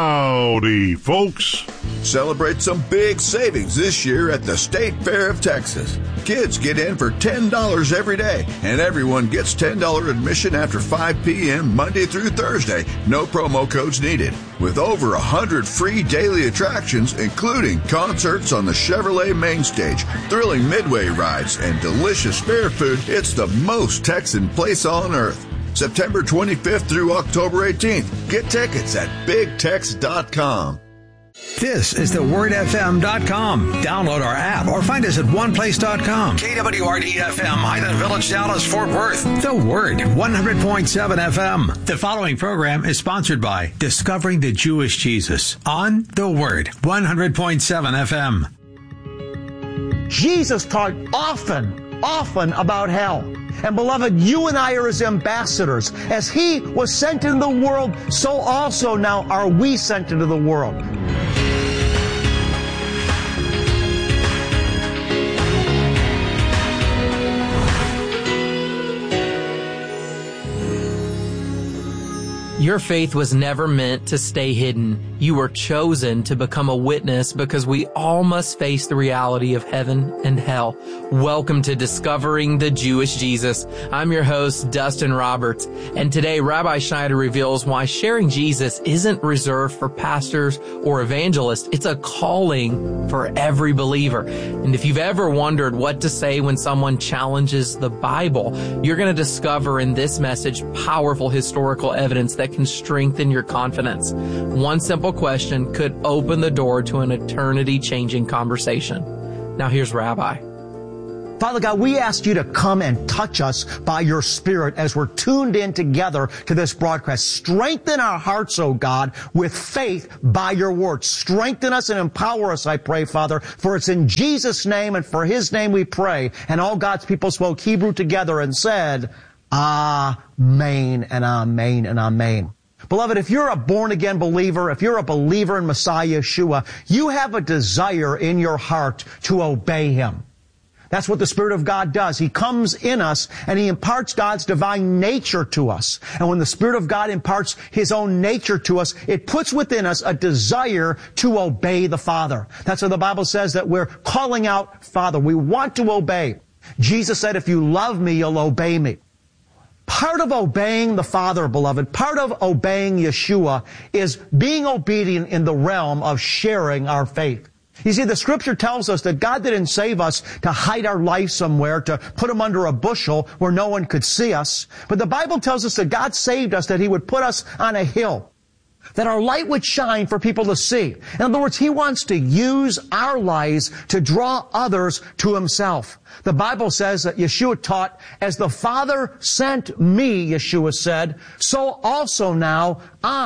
Howdy, folks. Celebrate some big savings this year at the State Fair of Texas. Kids get in for ten dollars every day, and everyone gets ten dollars admission after five p.m. Monday through Thursday. No promo codes needed. With over one hundred free daily attractions, including concerts on the Chevrolet main stage, thrilling midway rides, and delicious fair food, it's the most Texan place on earth. September twenty-fifth through October eighteenth. Get tickets at big tex dot com. This is the word f m dot com. Download our app or find us at one place dot com. K W R D F M, Highland Village, Dallas, Fort Worth. The Word, one hundred point seven F M. The following program is sponsored by Discovering the Jewish Jesus on The Word, one hundred point seven F M. Jesus taught often, often about hell. And beloved, you and I are his ambassadors. As he was sent into the world, so also now are we sent into the world. Your faith was never meant to stay hidden. You were chosen to become a witness because we all must face the reality of heaven and hell. Welcome to Discovering the Jewish Jesus. I'm your host, Dustin Roberts, and today Rabbi Schneider reveals why sharing Jesus isn't reserved for pastors or evangelists. It's a calling for every believer. And if you've ever wondered what to say when someone challenges the Bible, you're going to discover in this message powerful historical evidence that can strengthen your confidence. One simple question could open the door to an eternity-changing conversation. Now here's Rabbi. Father God, we ask you to come and touch us by your Spirit as we're tuned in together to this broadcast. Strengthen our hearts, oh God, with faith by your word. Strengthen us and empower us, I pray, Father, for it's in Jesus' name and for his name we pray. And all God's people spoke Hebrew together and said, Amen and Amen and Amen. Beloved, if you're a born-again believer, if you're a believer in Messiah Yeshua, you have a desire in your heart to obey him. That's what the Spirit of God does. He comes in us and he imparts God's divine nature to us. And when the Spirit of God imparts his own nature to us, it puts within us a desire to obey the Father. That's why the Bible says that we're calling out, Father. We want to obey. Jesus said, if you love me, you'll obey me. Part of obeying the Father, beloved, part of obeying Yeshua is being obedient in the realm of sharing our faith. You see, the Scripture tells us that God didn't save us to hide our life somewhere, to put them under a bushel where no one could see us. But the Bible tells us that God saved us, that he would put us on a hill, that our light would shine for people to see. In other words, he wants to use our lives to draw others to himself. The Bible says that Yeshua taught, as the Father sent me, Yeshua said, so also now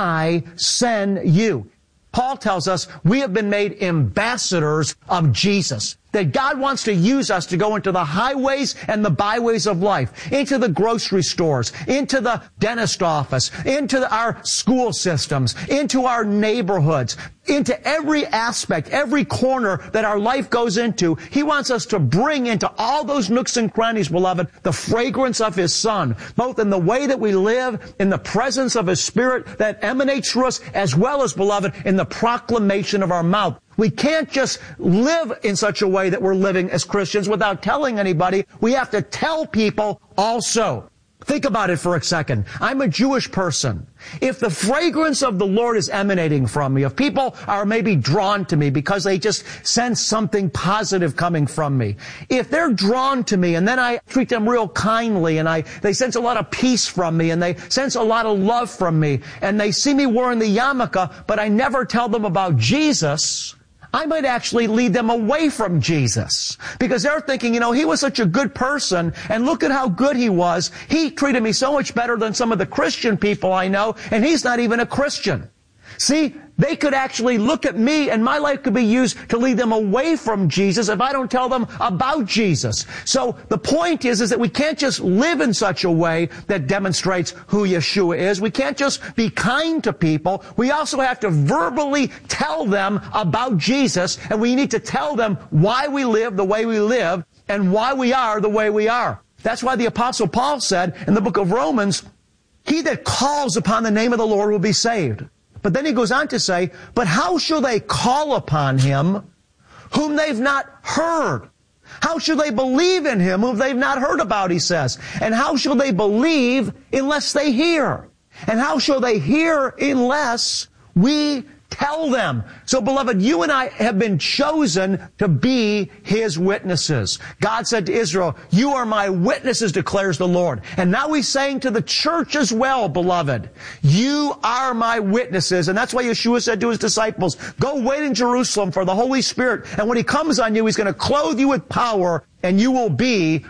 I send you. Paul tells us we have been made ambassadors of Jesus, that God wants to use us to go into the highways and the byways of life, into the grocery stores, into the dentist office, into the, our school systems, into our neighborhoods, into every aspect, every corner that our life goes into. He wants us to bring into all those nooks and crannies, beloved, the fragrance of his Son, both in the way that we live, in the presence of his Spirit that emanates through us, as well as, beloved, in the proclamation of our mouth. We can't just live in such a way that we're living as Christians without telling anybody. We have to tell people also. Think about it for a second. I'm a Jewish person. If the fragrance of the Lord is emanating from me, if people are maybe drawn to me because they just sense something positive coming from me, if they're drawn to me and then I treat them real kindly and I they sense a lot of peace from me and they sense a lot of love from me and they see me wearing the yarmulke, but I never tell them about Jesus, I might actually lead them away from Jesus because they're thinking, you know, he was such a good person and look at how good he was. He treated me so much better than some of the Christian people I know, and he's not even a Christian. See, they could actually look at me and my life could be used to lead them away from Jesus if I don't tell them about Jesus. So the point is, is that we can't just live in such a way that demonstrates who Yeshua is. We can't just be kind to people. We also have to verbally tell them about Jesus, and we need to tell them why we live the way we live and why we are the way we are. That's why the Apostle Paul said in the book of Romans, he that calls upon the name of the Lord will be saved. But then he goes on to say, but how shall they call upon him whom they've not heard? How shall they believe in him whom they've not heard about, he says? And how shall they believe unless they hear? And how shall they hear unless we tell them? So, beloved, you and I have been chosen to be his witnesses. God said to Israel, you are my witnesses, declares the Lord. And now he's saying to the church as well, beloved, you are my witnesses. And that's why Yeshua said to his disciples, go wait in Jerusalem for the Holy Spirit. And when he comes on you, he's going to clothe you with power, and you will be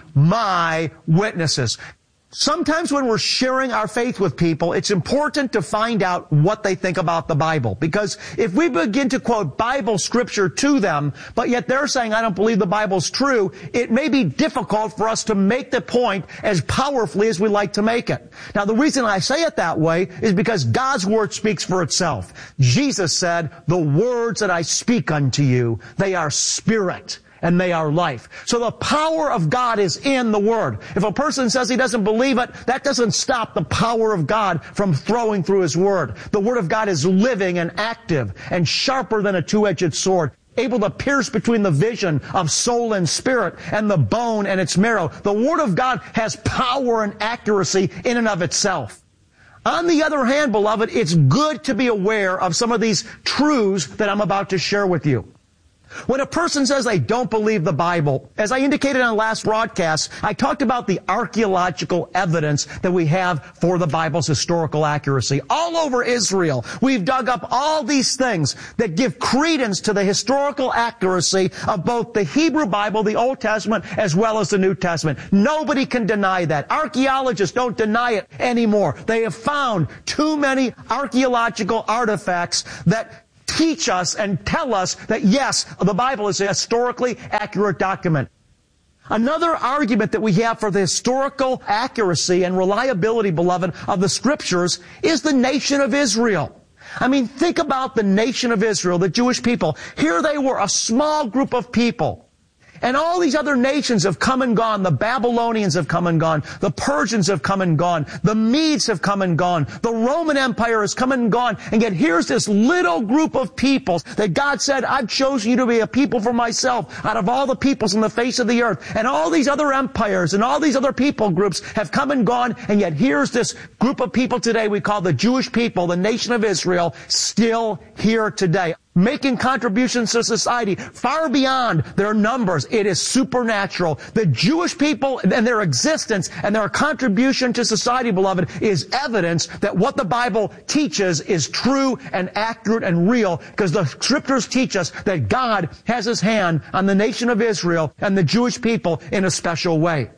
my witnesses. Sometimes when we're sharing our faith with people, it's important to find out what they think about the Bible. Because if we begin to quote Bible scripture to them, but yet they're saying, I don't believe the Bible's true, it may be difficult for us to make the point as powerfully as we like to make it. Now, the reason I say it that way is because God's word speaks for itself. Jesus said, the words that I speak unto you, they are spirit and they are life. So the power of God is in the Word. If a person says he doesn't believe it, that doesn't stop the power of God from throwing through His Word. The Word of God is living and active and sharper than a two-edged sword, able to pierce between the vision of soul and spirit and the bone and its marrow. The Word of God has power and accuracy in and of itself. On the other hand, beloved, it's good to be aware of some of these truths that I'm about to share with you. When a person says they don't believe the Bible, as I indicated on last broadcast, I talked about the archaeological evidence that we have for the Bible's historical accuracy. All over Israel, we've dug up all these things that give credence to the historical accuracy of both the Hebrew Bible, the Old Testament, as well as the New Testament. Nobody can deny that. Archaeologists don't deny it anymore. They have found too many archaeological artifacts that teach us and tell us that, yes, the Bible is a historically accurate document. Another argument that we have for the historical accuracy and reliability, beloved, of the Scriptures is the nation of Israel. I mean, think about the nation of Israel, the Jewish people. Here they were, a small group of people. And all these other nations have come and gone. The Babylonians have come and gone. The Persians have come and gone. The Medes have come and gone. The Roman Empire has come and gone. And yet here's this little group of people that God said, I've chosen you to be a people for myself out of all the peoples on the face of the earth. And all these other empires and all these other people groups have come and gone. And yet here's this group of people today we call the Jewish people, the nation of Israel, still here today, making contributions to society far beyond their numbers. It is supernatural. The Jewish people and their existence and their contribution to society, beloved, is evidence that what the Bible teaches is true and accurate and real, because the Scriptures teach us that God has His hand on the nation of Israel and the Jewish people in a special way.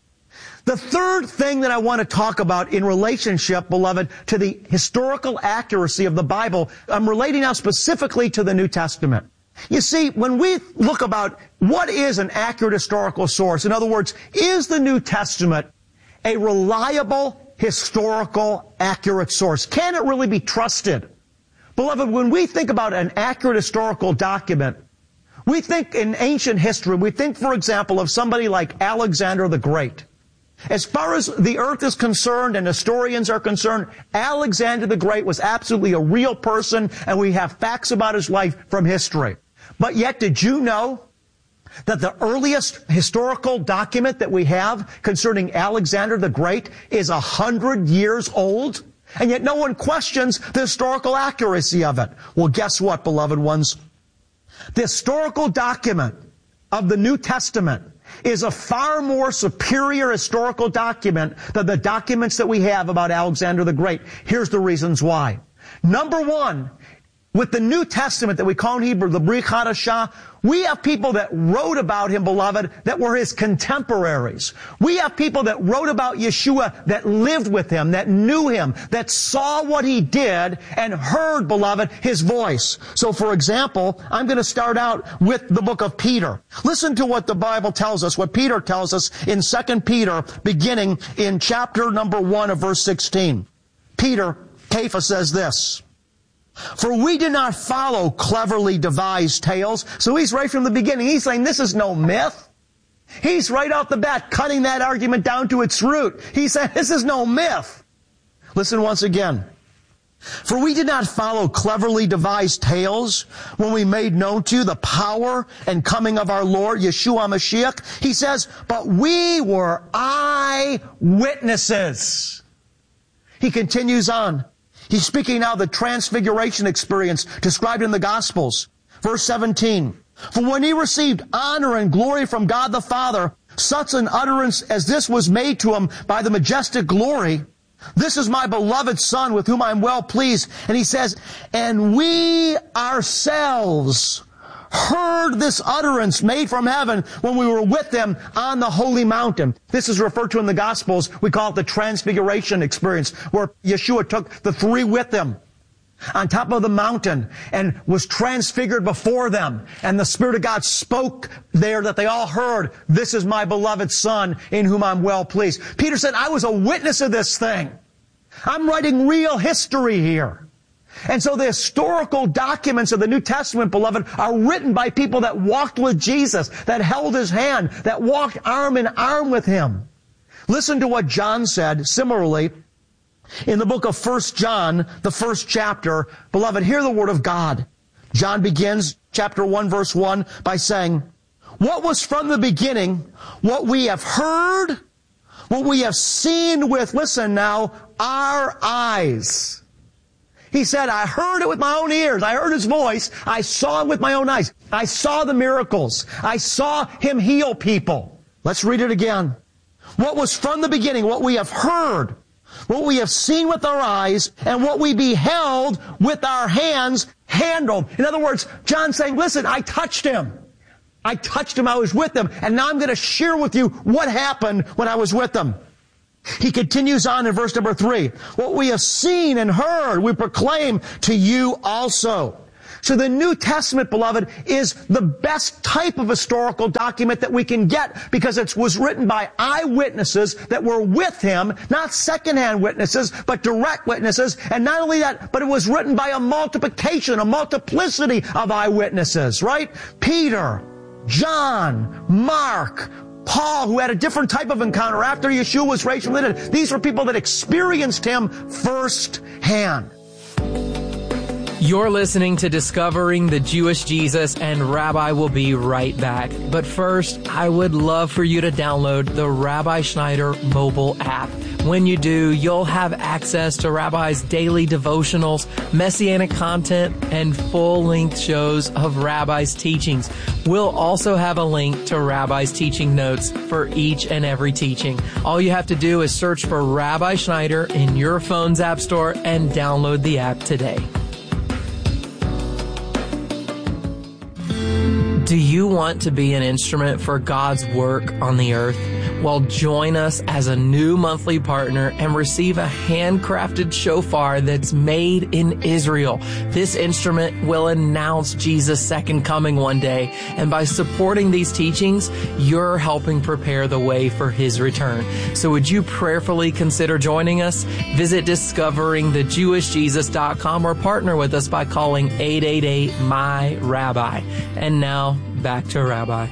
The third thing that I want to talk about in relationship, beloved, to the historical accuracy of the Bible, I'm relating now specifically to the New Testament. You see, when we look about what is an accurate historical source, in other words, is the New Testament a reliable historical accurate source? Can it really be trusted? Beloved, when we think about an accurate historical document, we think in ancient history, we think, for example, of somebody like Alexander the Great. As far as the earth is concerned and historians are concerned, Alexander the Great was absolutely a real person, and we have facts about his life from history. But yet, did you know that the earliest historical document that we have concerning Alexander the Great is a hundred years old? And yet no one questions the historical accuracy of it. Well, guess what, beloved ones? The historical document of the New Testament is a far more superior historical document than the documents that we have about Alexander the Great. Here's the reasons why. Number one, with the New Testament that we call in Hebrew the Brit Hadashah, we have people that wrote about him, beloved, that were his contemporaries. We have people that wrote about Yeshua that lived with him, that knew him, that saw what he did and heard, beloved, his voice. So, for example, I'm going to start out with the book of Peter. Listen to what the Bible tells us, what Peter tells us in Second Peter, beginning in chapter number one of verse sixteen. Peter, Kepha says this, "For we do not follow cleverly devised tales." So he's right from the beginning. He's saying this is no myth. He's right off the bat cutting that argument down to its root. He's saying this is no myth. Listen once again. "For we did not follow cleverly devised tales when we made known to you the power and coming of our Lord Yeshua Mashiach." He says, "But we were eyewitnesses." He continues on. He's speaking now of the transfiguration experience described in the Gospels. Verse seventeen, "For when he received honor and glory from God the Father, such an utterance as this was made to him by the majestic glory, 'This is my beloved Son with whom I am well pleased.' And he says, 'And we ourselves heard this utterance made from heaven when we were with them on the holy mountain.'" This is referred to in the Gospels. We call it the transfiguration experience, where Yeshua took the three with him on top of the mountain and was transfigured before them. And the Spirit of God spoke there that they all heard, "This is my beloved Son in whom I'm well pleased." Peter said, I was a witness of this thing. I'm writing real history here. And so the historical documents of the New Testament, beloved, are written by people that walked with Jesus, that held his hand, that walked arm in arm with him. Listen to what John said similarly in the book of First John, the first chapter. Beloved, hear the word of God. John begins chapter one, verse one by saying, "What was from the beginning, what we have heard, what we have seen with," listen now, "our eyes." He said, I heard it with my own ears. I heard his voice. I saw him with my own eyes. I saw the miracles. I saw him heal people. Let's read it again. What was from the beginning, what we have heard, what we have seen with our eyes, and what we beheld with our hands handled. In other words, John's saying, listen, I touched him. I touched him. I was with him. And now I'm going to share with you what happened when I was with him. He continues on in verse number three. What we have seen and heard, we proclaim to you also. So the New Testament, beloved, is the best type of historical document that we can get because it was written by eyewitnesses that were with him, not secondhand witnesses, but direct witnesses. And not only that, but it was written by a multiplication, a multiplicity of eyewitnesses, right? Peter, John, Mark, Paul, who had a different type of encounter after Yeshua was raised from the dead. These were people that experienced him firsthand. You're listening to Discovering the Jewish Jesus, and Rabbi will be right back. But first, I would love for you to download the Rabbi Schneider mobile app. When you do, you'll have access to Rabbi's daily devotionals, messianic content, and full-length shows of Rabbi's teachings. We'll also have a link to Rabbi's teaching notes for each and every teaching. All you have to do is search for Rabbi Schneider in your phone's app store and download the app today. Do you want to be an instrument for God's work on the earth? Well, join us as a new monthly partner and receive a handcrafted shofar that's made in Israel. This instrument will announce Jesus' second coming one day, and by supporting these teachings, you're helping prepare the way for his return. So would you prayerfully consider joining us? Visit discovering the jewish jesus dot com or partner with us by calling eight eight eight, M Y, Rabbi. And now, back to Rabbi.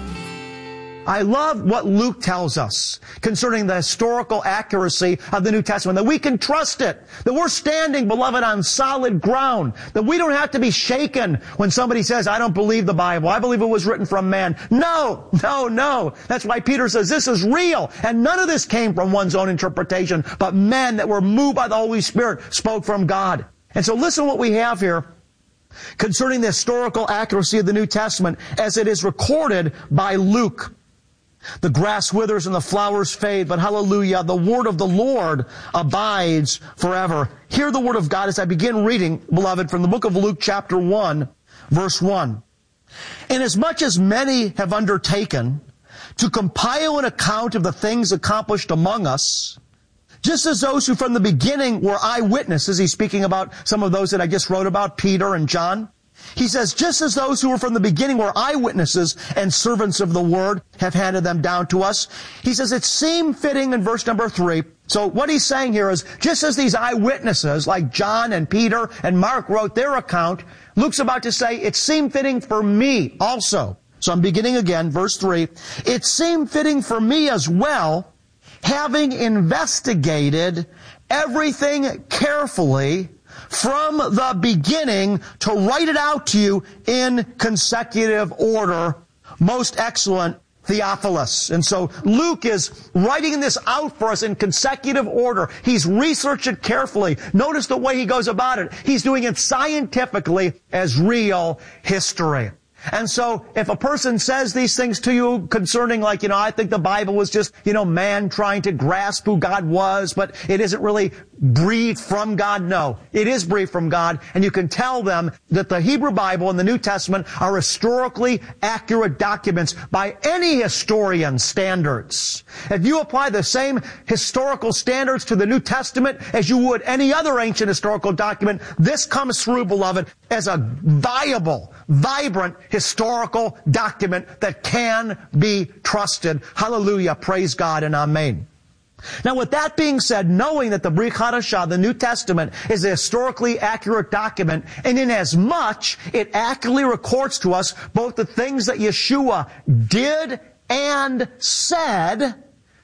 I love what Luke tells us concerning the historical accuracy of the New Testament, that we can trust it, that we're standing, beloved, on solid ground, that we don't have to be shaken when somebody says, I don't believe the Bible, I believe it was written from man. No, no, no. That's why Peter says this is real, and none of this came from one's own interpretation, but men that were moved by the Holy Spirit spoke from God. And so listen to what we have here concerning the historical accuracy of the New Testament as it is recorded by Luke. The grass withers and the flowers fade, but hallelujah, the word of the Lord abides forever. Hear the word of God as I begin reading, beloved, from the book of Luke chapter one, verse one. Inasmuch as many have undertaken to compile an account of the things accomplished among us, just as those who from the beginning were eyewitnesses, he's speaking about some of those that I just wrote about, Peter and John. He says, just as those who were from the beginning were eyewitnesses and servants of the word have handed them down to us. He says, it seemed fitting in verse number three. So what he's saying here is, just as these eyewitnesses like John and Peter and Mark wrote their account, Luke's about to say, it seemed fitting for me also. So I'm beginning again, verse three. It seemed fitting for me as well, having investigated everything carefully from the beginning, to write it out to you in consecutive order, most excellent Theophilus. And so Luke is writing this out for us in consecutive order. He's researched it carefully. Notice the way he goes about it. He's doing it scientifically as real history. And so if a person says these things to you concerning, like, you know, I think the Bible was just, you know, man trying to grasp who God was, but it isn't really breathed from God. No, it is breathed from God. And you can tell them that the Hebrew Bible and the New Testament are historically accurate documents by any historian's standards. If you apply the same historical standards to the New Testament as you would any other ancient historical document, this comes through, beloved, as a viable, vibrant historical document that can be trusted. Hallelujah. Praise God and amen. Now, with that being said, knowing that the Brit Hadashah, the New Testament, is a historically accurate document, and in as much it accurately records to us both the things that Yeshua did and said,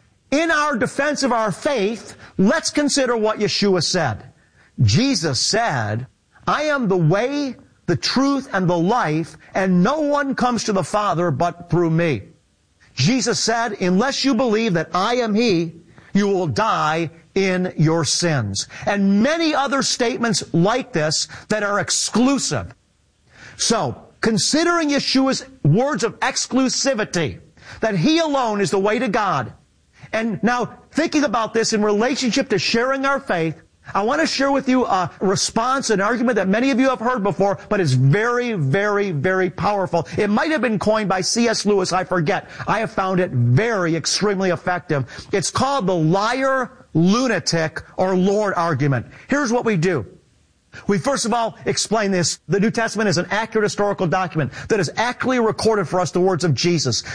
in our defense of our faith, let's consider what Yeshua said. Jesus said, I am the way, the truth, and the life, and no one comes to the Father but through me. Jesus said, unless you believe that I am He, you will die in your sins. And many other statements like this that are exclusive. So, considering Yeshua's words of exclusivity, that He alone is the way to God, and now thinking about this in relationship to sharing our faith, I want to share with you a response, an argument that many of you have heard before, but is very, very, very powerful. It might have been coined by C S Lewis, I forget. I have found it very, extremely effective. It's called the liar, lunatic, or Lord argument. Here's what we do. We first of all explain this. The New Testament is an accurate historical document that has accurately recorded for us the words of Jesus.